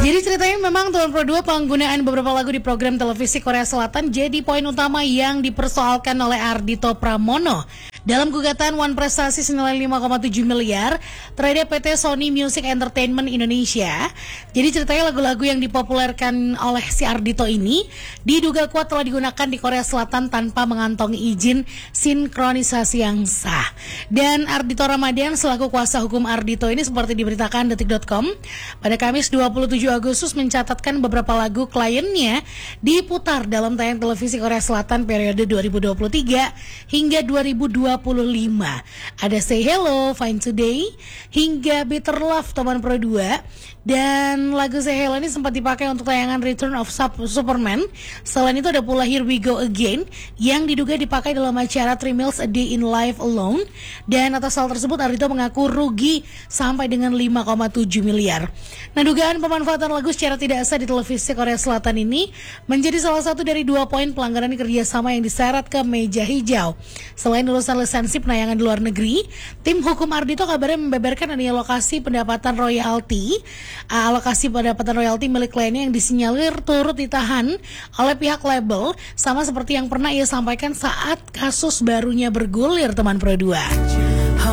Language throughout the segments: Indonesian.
Jadi ceritanya memang tahun Pro 2 penggunaan beberapa lagu di program televisi Korea Selatan jadi poin utama yang dipersoalkan oleh Ardhito Pramono dalam gugatan One Prestasi senilai 5,7 miliar terhadap PT Sony Music Entertainment Indonesia. Jadi ceritanya lagu-lagu yang dipopulerkan oleh si Ardhito ini diduga kuat telah digunakan di Korea Selatan tanpa mengantongi izin sinkronisasi yang sah. Dan Ardhito Ramadan selaku kuasa hukum Ardhito ini seperti diberitakan detik.com pada Kamis 27 Agustus mencatatkan beberapa lagu kliennya diputar dalam tayang televisi Korea Selatan periode 2023 hingga 2025. Ada Say Hello, Fine Today, hingga Better Love teman Pro 2. Dan lagu Say Hello ini sempat dipakai untuk tayangan Return of Superman. Selain itu ada pula Here We Go Again yang diduga dipakai dalam acara 3 Meals a Day in Life Alone. Dan atas hal tersebut Ardhito mengaku rugi sampai dengan 5,7 miliar. Nah, dugaan pemanfaatan lagu secara tidak sah di televisi Korea Selatan ini menjadi salah satu dari 2 poin pelanggaran kerjasama yang diseret ke meja hijau. Selain urusan lisensi penayangan di luar negeri, tim hukum Ardhito kabarnya membeberkan adanya alokasi pendapatan royalti milik kliennya yang disinyalir turut ditahan oleh pihak label, sama seperti yang pernah ia sampaikan saat kasus barunya bergulir teman Pro 2.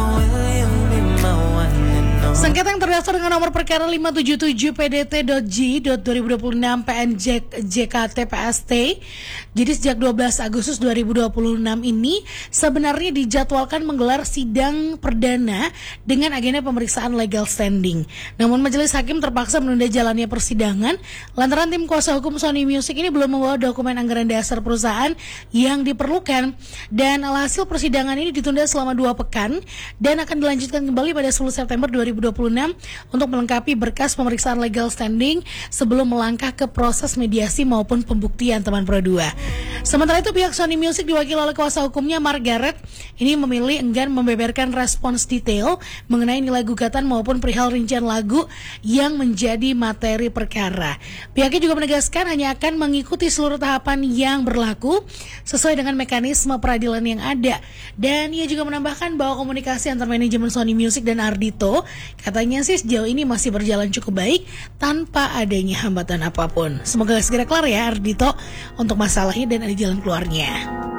Sengketa yang terdaftar dengan nomor perkara 577 PDT.J.2026 PNJKT PST. Jadi sejak 12 Agustus 2026 ini sebenarnya dijadwalkan menggelar sidang perdana dengan agenda pemeriksaan legal standing. Namun majelis hakim terpaksa menunda jalannya persidangan lantaran tim kuasa hukum Sony Music ini belum membawa dokumen anggaran dasar perusahaan yang diperlukan. Dan alhasil persidangan ini ditunda selama 2 pekan dan akan dilanjutkan kembali pada 10 September 2026 untuk melengkapi berkas pemeriksaan legal standing sebelum melangkah ke proses mediasi maupun pembuktian teman Pro 2. Sementara itu pihak Sony Music diwakili oleh kuasa hukumnya Margaret ini memilih enggan membeberkan respons detail mengenai nilai gugatan maupun perihal rincian lagu yang menjadi materi perkara. Pihaknya juga menegaskan hanya akan mengikuti seluruh tahapan yang berlaku sesuai dengan mekanisme peradilan yang ada. Dan ia juga menambahkan bahwa komunikasi antar manajemen Sony Music dan Ardhito katanya sih sejauh ini masih berjalan cukup baik tanpa adanya hambatan apapun. Semoga segera kelar ya Ardhito untuk masalahnya dan ada jalan keluarnya.